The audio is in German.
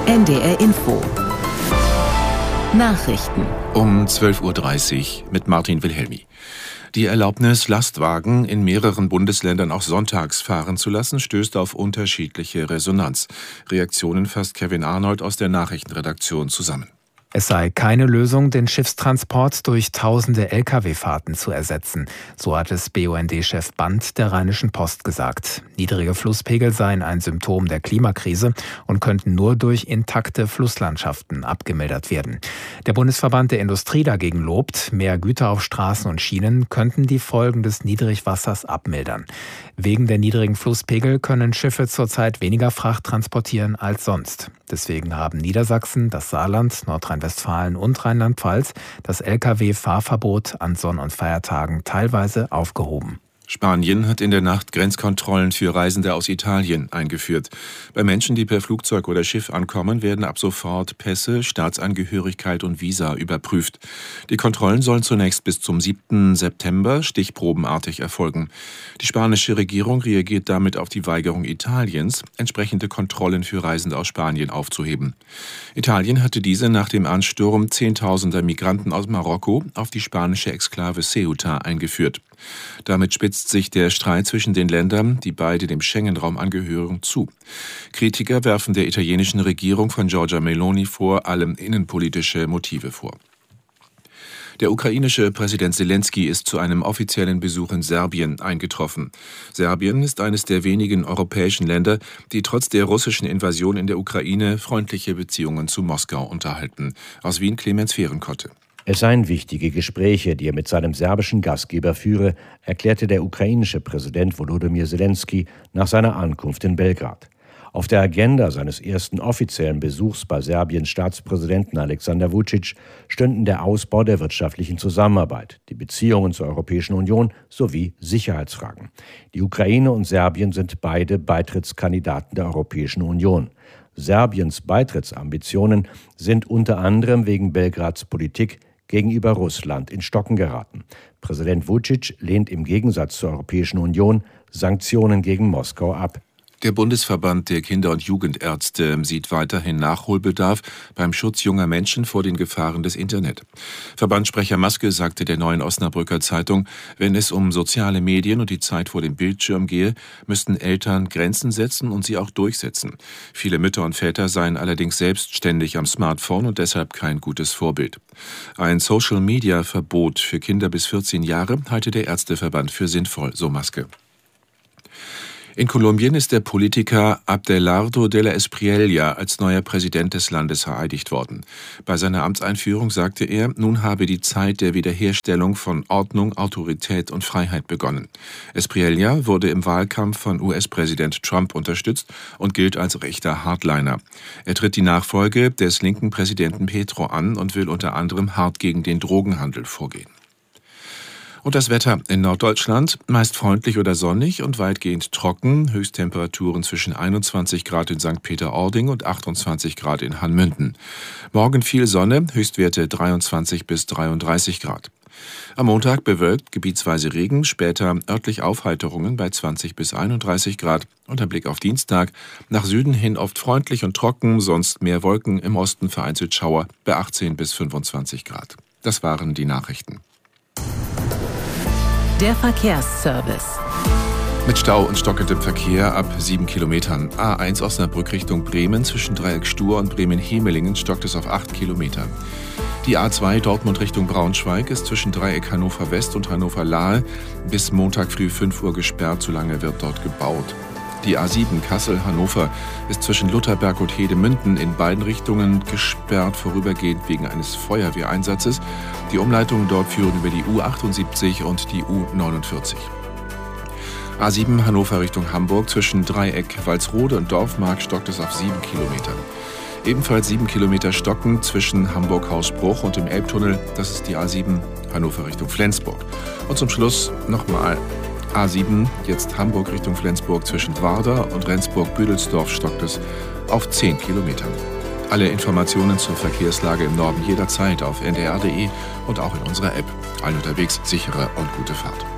NDR Info. Nachrichten. Um 12:30 Uhr mit Martin Wilhelmi. Die Erlaubnis, Lastwagen in mehreren Bundesländern auch sonntags fahren zu lassen, stößt auf unterschiedliche Resonanz. Reaktionen fasst Kevin Arnold aus der Nachrichtenredaktion zusammen. Es sei keine Lösung, den Schiffstransport durch tausende Lkw-Fahrten zu ersetzen. So hat es BUND-Chef Band der Rheinischen Post gesagt. Niedrige Flusspegel seien ein Symptom der Klimakrise und könnten nur durch intakte Flusslandschaften abgemildert werden. Der Bundesverband der Industrie dagegen lobt, mehr Güter auf Straßen und Schienen könnten die Folgen des Niedrigwassers abmildern. Wegen der niedrigen Flusspegel können Schiffe zurzeit weniger Fracht transportieren als sonst. Deswegen haben Niedersachsen, das Saarland, Nordrhein-Westfalen und Rheinland-Pfalz das Lkw-Fahrverbot an Sonn- und Feiertagen teilweise aufgehoben. Spanien hat in der Nacht Grenzkontrollen für Reisende aus Italien eingeführt. Bei Menschen, die per Flugzeug oder Schiff ankommen, werden ab sofort Pässe, Staatsangehörigkeit und Visa überprüft. Die Kontrollen sollen zunächst bis zum 7. September stichprobenartig erfolgen. Die spanische Regierung reagiert damit auf die Weigerung Italiens, entsprechende Kontrollen für Reisende aus Spanien aufzuheben. Italien hatte diese nach dem Ansturm Zehntausender Migranten aus Marokko auf die spanische Exklave Ceuta eingeführt. Damit spitzt sich der Streit zwischen den Ländern, die beide dem Schengen-Raum angehören, zu. Kritiker werfen der italienischen Regierung von Giorgia Meloni vor allem innenpolitische Motive vor. Der ukrainische Präsident Selenskyj ist zu einem offiziellen Besuch in Serbien eingetroffen. Serbien ist eines der wenigen europäischen Länder, die trotz der russischen Invasion in der Ukraine freundliche Beziehungen zu Moskau unterhalten. Aus Wien Clemens Fehrenkotte. Es seien wichtige Gespräche, die er mit seinem serbischen Gastgeber führe, erklärte der ukrainische Präsident Volodymyr Selenskyj nach seiner Ankunft in Belgrad. Auf der Agenda seines ersten offiziellen Besuchs bei Serbiens Staatspräsidenten Alexander Vučić stünden der Ausbau der wirtschaftlichen Zusammenarbeit, die Beziehungen zur Europäischen Union sowie Sicherheitsfragen. Die Ukraine und Serbien sind beide Beitrittskandidaten der Europäischen Union. Serbiens Beitrittsambitionen sind unter anderem wegen Belgrads Politik gegenüber Russland in Stocken geraten. Präsident Vučić lehnt im Gegensatz zur Europäischen Union Sanktionen gegen Moskau ab. Der Bundesverband der Kinder- und Jugendärzte sieht weiterhin Nachholbedarf beim Schutz junger Menschen vor den Gefahren des Internet. Verbandssprecher Maske sagte der Neuen Osnabrücker Zeitung, wenn es um soziale Medien und die Zeit vor dem Bildschirm gehe, müssten Eltern Grenzen setzen und sie auch durchsetzen. Viele Mütter und Väter seien allerdings selbstständig am Smartphone und deshalb kein gutes Vorbild. Ein Social-Media-Verbot für Kinder bis 14 Jahre halte der Ärzteverband für sinnvoll, so Maske. In Kolumbien ist der Politiker Abelardo de la Espriella als neuer Präsident des Landes vereidigt worden. Bei seiner Amtseinführung sagte er, nun habe die Zeit der Wiederherstellung von Ordnung, Autorität und Freiheit begonnen. Espriella wurde im Wahlkampf von US-Präsident Trump unterstützt und gilt als rechter Hardliner. Er tritt die Nachfolge des linken Präsidenten Petro an und will unter anderem hart gegen den Drogenhandel vorgehen. Und das Wetter in Norddeutschland meist freundlich oder sonnig und weitgehend trocken. Höchsttemperaturen zwischen 21 Grad in St. Peter-Ording und 28 Grad in Hanmünden. Morgen viel Sonne, Höchstwerte 23 bis 33 Grad. Am Montag bewölkt, gebietsweise Regen, später örtlich Aufheiterungen bei 20 bis 31 Grad. Und der Blick auf Dienstag, nach Süden hin oft freundlich und trocken, sonst mehr Wolken, im Osten vereinzelt Schauer bei 18 bis 25 Grad. Das waren die Nachrichten. Der Verkehrsservice. Mit Stau und stockendem Verkehr ab 7 Kilometern. A1 Osnabrück Richtung Bremen zwischen Dreieck Stur und Bremen-Hemelingen stockt es auf 8 Kilometer. Die A2 Dortmund Richtung Braunschweig ist zwischen Dreieck Hannover West und Hannover Lahe bis Montag früh 5 Uhr gesperrt, solange wird dort gebaut. Die A7 Kassel-Hannover ist zwischen Lutherberg und Hedemünden in beiden Richtungen gesperrt, vorübergehend wegen eines Feuerwehreinsatzes. Die Umleitungen dort führen über die U78 und die U49. A7 Hannover Richtung Hamburg zwischen Dreieck Walsrode und Dorfmark stockt es auf 7 Kilometern. Ebenfalls 7 Kilometer stocken zwischen Hamburg-Hausbruch und dem Elbtunnel. Das ist die A7 Hannover Richtung Flensburg. Und zum Schluss nochmal A7, jetzt Hamburg Richtung Flensburg zwischen Warder und Rendsburg-Büdelsdorf stockt es auf 10 Kilometern. Alle Informationen zur Verkehrslage im Norden jederzeit auf ndr.de und auch in unserer App. Allen unterwegs sichere und gute Fahrt.